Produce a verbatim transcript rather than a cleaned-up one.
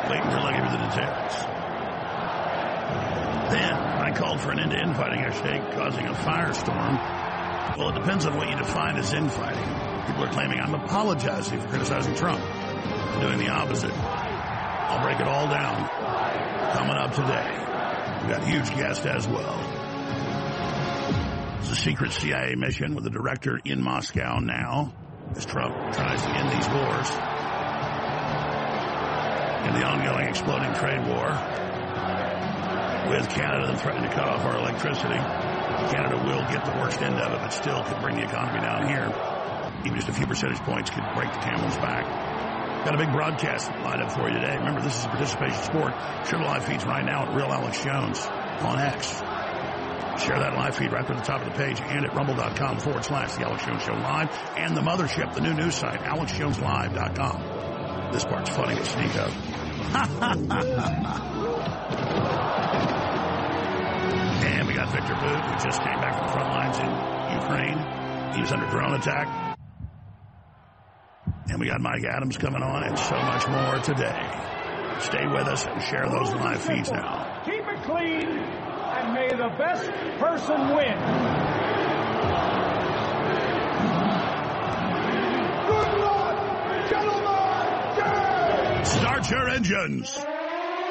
waiting for looking for the details. Then I called for an end to infighting yesterday, causing a firestorm. Well, it depends on what you define as infighting. People are claiming I'm apologizing for criticizing Trump. I'm doing the opposite. I'll break it all down. Coming up today. We've got a huge guest as well. It's a secret C I A mission with the director in Moscow now as Trump tries to end these wars. In the ongoing exploding trade war with Canada that threatened to cut off our electricity. Canada will get the worst end of it, but still could bring the economy down here. Even just a few percentage points could break the camel's back. Got a big broadcast lined up for you today. Remember, this is a participation sport. Share the live feeds right now at Real Alex Jones on X. Share that live feed right there at the top of the page and at rumble.com forward slash The Alex Jones Show Live and the mothership, the new news site, alex jones live dot com. This part's funny to sneak up. And we got Victor Boot, who just came back from the front lines in Ukraine. He was under drone attack. And we got Mike Adams coming on and so much more today. Stay with us and share those live feeds now. Keep it clean, and may the best person win. Good luck, gentlemen! Yeah! Start your engines.